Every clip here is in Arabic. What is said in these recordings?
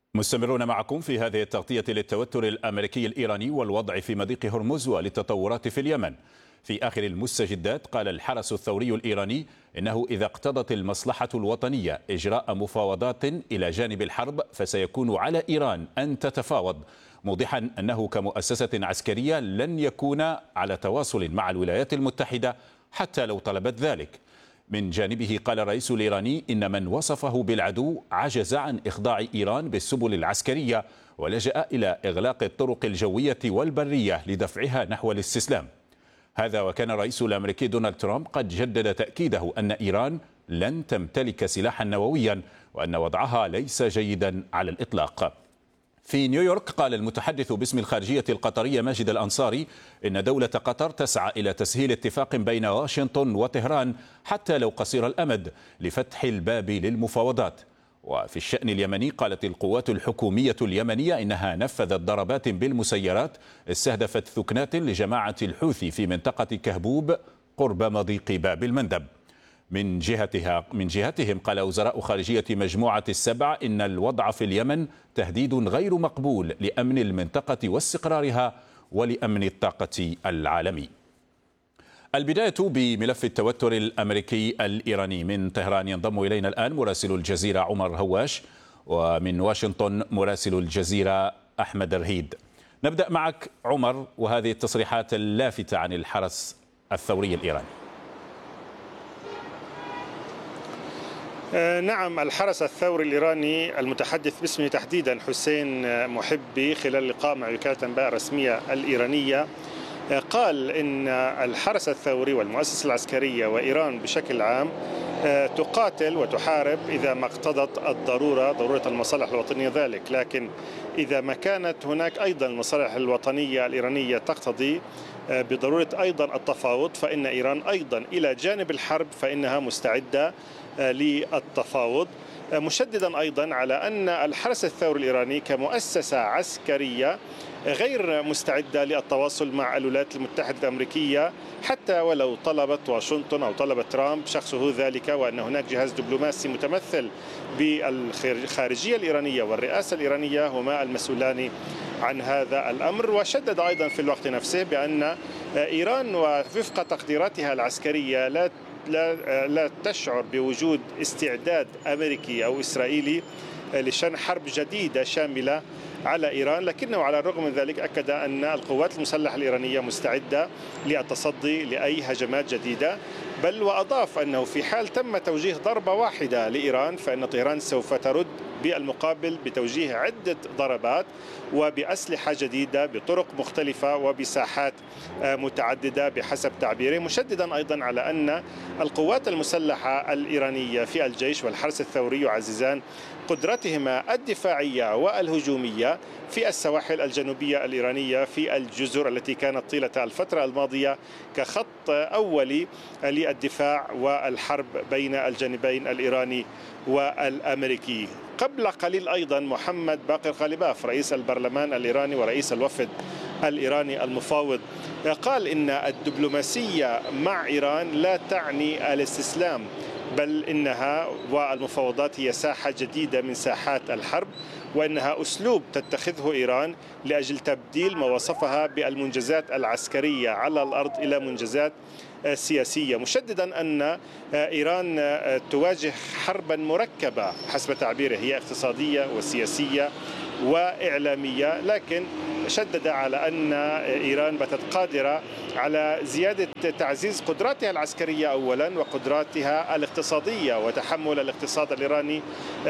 مستمرون معكم في هذه التغطية للتوتر الأمريكي الإيراني والوضع في مضيق هرمز وللتطورات في اليمن. في آخر المستجدات قال الحرس الثوري الإيراني إنه إذا اقتضت المصلحة الوطنية إجراء مفاوضات إلى جانب الحرب فسيكون على إيران أن تتفاوض، موضحا أنه كمؤسسة عسكرية لن يكون على تواصل مع الولايات المتحدة حتى لو طلبت ذلك. من جانبه قال الرئيس الإيراني إن من وصفه بالعدو عجز عن إخضاع إيران بالسبل العسكرية ولجأ إلى إغلاق الطرق الجوية والبرية لدفعها نحو الاستسلام. هذا وكان الرئيس الأمريكي دونالد ترامب قد جدد تأكيده أن إيران لن تمتلك سلاحا نوويا وأن وضعها ليس جيدا على الإطلاق. في نيويورك قال المتحدث باسم الخارجية القطرية ماجد الأنصاري إن دولة قطر تسعى إلى تسهيل اتفاق بين واشنطن وطهران حتى لو قصير الأمد لفتح الباب للمفاوضات. وفي الشأن اليمني قالت القوات الحكومية اليمنية إنها نفذت ضربات بالمسيرات استهدفت ثكنات لجماعة الحوثي في منطقة كهبوب قرب مضيق باب المندب. من جهتهم قال وزراء خارجية مجموعة السبع إن الوضع في اليمن تهديد غير مقبول لأمن المنطقة واستقرارها ولأمن الطاقة العالمي. البداية بملف التوتر الأمريكي الإيراني. من طهران ينضم إلينا الآن مراسل الجزيرة عمر هواش، ومن واشنطن مراسل الجزيرة أحمد رهيد. نبدأ معك عمر، وهذه التصريحات اللافتة عن الحرس الثوري الإيراني. نعم، الحرس الثوري الإيراني المتحدث باسمه تحديدا حسين محبي خلال لقاء مع وكالة الأنباء الرسمية الإيرانية قال إن الحرس الثوري والمؤسسة العسكرية وإيران بشكل عام تقاتل وتحارب إذا ما اقتضت ضرورة المصالح الوطنية ذلك، لكن إذا ما كانت هناك أيضا المصالح الوطنية الإيرانية تقتضي بضرورة أيضا التفاوض، فإن إيران أيضا إلى جانب الحرب فإنها مستعدة للتفاوض، مشددا أيضا على أن الحرس الثوري الإيراني كمؤسسة عسكرية غير مستعدة للتواصل مع الولايات المتحدة الأمريكية حتى ولو طلبت واشنطن أو طلبت ترامب شخصه ذلك، وأن هناك جهاز دبلوماسي متمثل بالخارجية الإيرانية والرئاسة الإيرانية هما المسؤولان عن هذا الأمر. وشدد أيضا في الوقت نفسه بأن إيران وفق تقديراتها العسكرية لا تشعر بوجود استعداد أمريكي أو إسرائيلي لشن حرب جديدة شاملة على إيران، لكنه على الرغم من ذلك أكد أن القوات المسلحة الإيرانية مستعدة للتصدي لأي هجمات جديدة، بل وأضاف أنه في حال تم توجيه ضربة واحدة لإيران فإن طهران سوف ترد بالمقابل بتوجيه عدة ضربات وبأسلحة جديدة بطرق مختلفة وبساحات متعددة بحسب تعبيره، مشددا أيضا على أن القوات المسلحة الإيرانية في الجيش والحرس الثوري يعززان قدرتهما الدفاعية والهجومية في السواحل الجنوبية الإيرانية في الجزر التي كانت طيلة الفترة الماضية كخط أولي للدفاع والحرب بين الجانبين الإيراني والأمريكي. قبل قليل أيضا محمد باقر غالباف رئيس البرلمان الإيراني ورئيس الوفد الإيراني المفاوض قال إن الدبلوماسية مع إيران لا تعني الاستسلام، بل إنها والمفاوضات هي ساحة جديدة من ساحات الحرب، وإنها أسلوب تتخذه إيران لأجل تبديل ما وصفها بالمنجزات العسكرية على الأرض إلى منجزات سياسية، مشددا أن إيران تواجه حربا مركبة حسب تعبيره، هي اقتصادية وسياسية وإعلامية، لكن شدد على أن إيران باتت قادرة على زيادة تعزيز قدراتها العسكرية أولا وقدراتها الاقتصادية وتحمل الاقتصاد الإيراني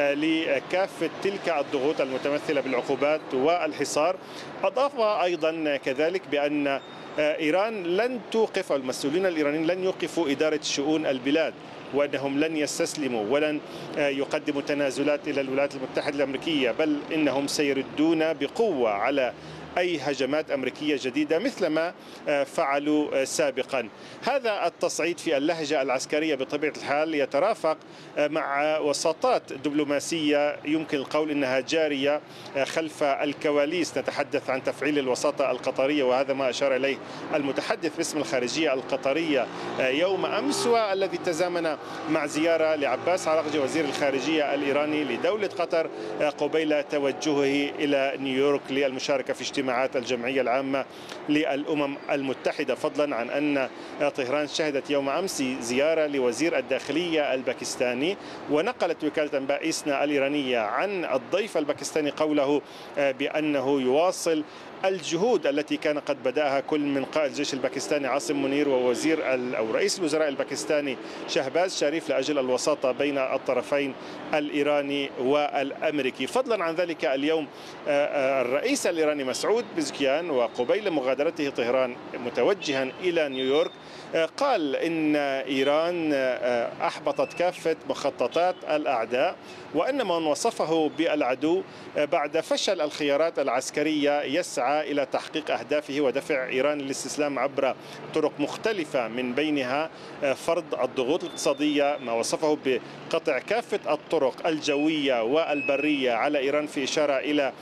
لكافة تلك الضغوط المتمثلة بالعقوبات والحصار. أضاف أيضا كذلك بأن إيران لن توقف، المسؤولين الإيرانيين لن يوقفوا إدارة شؤون البلاد، وأنهم لن يستسلموا ولن يقدموا تنازلات إلى الولايات المتحدة الأمريكية، بل إنهم سيردون بقوة على أي هجمات أمريكية جديدة مثلما فعلوا سابقا. هذا التصعيد في اللهجة العسكرية بطبيعة الحال يترافق مع وساطات دبلوماسية يمكن القول أنها جارية خلف الكواليس. نتحدث عن تفعيل الوساطة القطرية، وهذا ما أشار إليه المتحدث باسم الخارجية القطرية يوم أمس، والذي تزامن مع زيارة لعباس عراقجي وزير الخارجية الإيراني لدولة قطر قبيل توجهه إلى نيويورك للمشاركة في اجتماعات الجمعية العامة للأمم المتحدة، فضلا عن أن طهران شهدت يوم أمس زيارة لوزير الداخلية الباكستاني. ونقلت وكالة أنباء إسنا الإيرانية عن الضيف الباكستاني قوله بأنه يواصل الجهود التي كان قد بدأها كل من قائد الجيش الباكستاني عاصم منير ووزير أو رئيس الوزراء الباكستاني شهباز شريف لأجل الوساطة بين الطرفين الإيراني والأمريكي. فضلا عن ذلك اليوم الرئيس الإيراني مسعود بزكيان وقبيل مغادرته طهران متوجها إلى نيويورك قال إن إيران أحبطت كافة مخططات الأعداء، وأن من وصفه بالعدو بعد فشل الخيارات العسكرية يسعى إلى تحقيق أهدافه ودفع إيران للاستسلام عبر طرق مختلفة، من بينها فرض الضغوط الاقتصادية، ما وصفه بقطع كافة الطرق الجوية والبرية على إيران، في إشارة إلى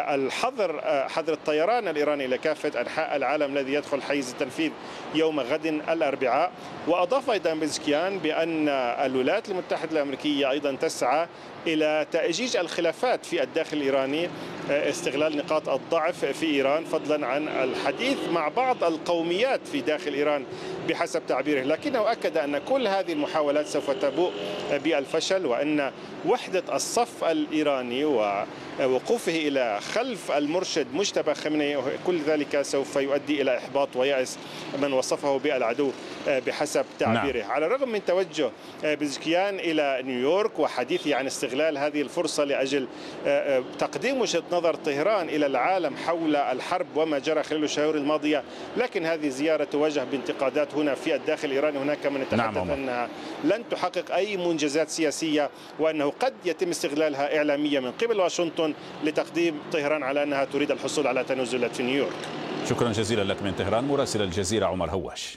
حظر الطيران الإيراني إلى كافة أنحاء العالم الذي يدخل حيز التنفيذ يوم غد الأربعاء. وأضاف أيضا بزكيان بأن الولايات المتحدة الأمريكية أيضا تسعى إلى تأجيج الخلافات في الداخل الإيراني، استغلال نقاط الضعف في إيران، فضلا عن الحديث مع بعض القوميات في داخل إيران بحسب تعبيره. لكنه أكد أن كل هذه المحاولات سوف تبوء بالفشل، وأن وحدة الصف الإيراني ووقوفه إلى خلف المرشد مجتبى خامنئي كل ذلك سوف يؤدي إلى إحباط ويأس من وصفه بالعدو بحسب تعبيره. على الرغم من توجه بزكيان إلى نيويورك وحديثه عن استغلال هذه الفرصة لأجل تقديم وجهة نظر طهران إلى العالم حول الحرب وما جرى خلال الشهور الماضية، لكن هذه الزيارة تواجه بانتقادات هنا في الداخل الإيراني. هناك من يتحدث أنها لن تحقق أي منجزات سياسية، وأنه قد يتم استغلالها إعلاميا من قبل واشنطن لتقديم طهران على أنها تريد الحصول على تنزلات في نيويورك. شكرا جزيلا لك من طهران مراسل الجزيرة عمر هواش.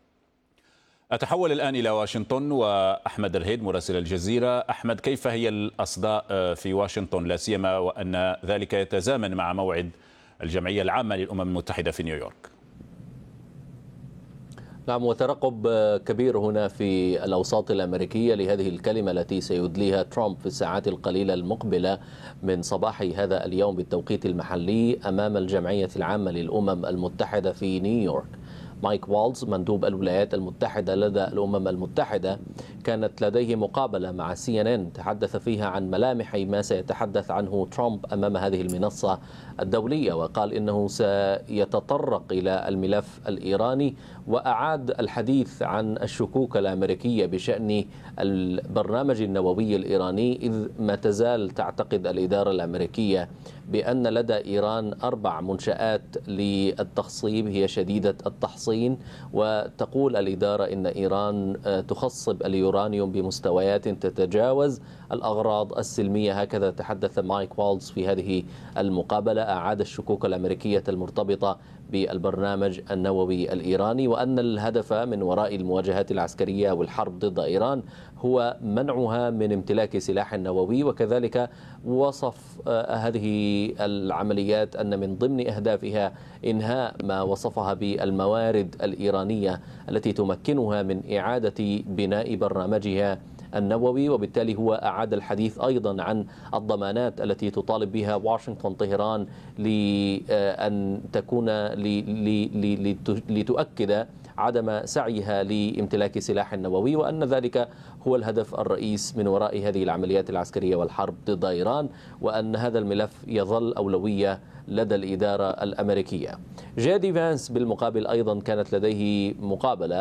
أتحول الآن إلى واشنطن وأحمد الهيد مراسل الجزيرة. أحمد، كيف هي الأصداء في واشنطن، لا سيما وأن ذلك يتزامن مع موعد الجمعية العامة للأمم المتحدة في نيويورك؟ نعم، وترقب كبير هنا في الأوساط الأمريكية لهذه الكلمة التي سيدليها ترامب في الساعات القليلة المقبلة من صباح هذا اليوم بالتوقيت المحلي أمام الجمعية العامة للأمم المتحدة في نيويورك. مايك والز مندوب الولايات المتحدة لدى الأمم المتحدة كانت لديه مقابلة مع CNN تحدث فيها عن ملامح ما سيتحدث عنه ترامب أمام هذه المنصة الدولية، وقال إنه سيتطرق إلى الملف الإيراني، وأعاد الحديث عن الشكوك الأمريكية بشأن البرنامج النووي الإيراني، إذ ما تزال تعتقد الإدارة الأمريكية بأن لدى إيران 4 منشآت للتخصيب هي شديدة التحصين، وتقول الإدارة إن إيران تخصب اليورانيوم بمستويات تتجاوز الأغراض السلمية. هكذا تحدث مايك والز في هذه المقابلة، أعاد الشكوك الأمريكية المرتبطة بالبرنامج النووي الإيراني، وأن الهدف من وراء المواجهات العسكرية والحرب ضد إيران هو منعها من امتلاك سلاح نووي. وكذلك وصف هذه العمليات أن من ضمن أهدافها إنهاء ما وصفها بالموارد الإيرانية التي تمكنها من إعادة بناء برنامجها النووي. وبالتالي هو أعاد الحديث أيضا عن الضمانات التي تطالب بها واشنطن طهران لأن تكون لتؤكد عدم سعيها لامتلاك سلاح نووي، وأن ذلك هو الهدف الرئيس من وراء هذه العمليات العسكرية والحرب ضد إيران، وأن هذا الملف يظل أولوية لدى الإدارة الأمريكية. جادي فانس بالمقابل أيضا كانت لديه مقابلة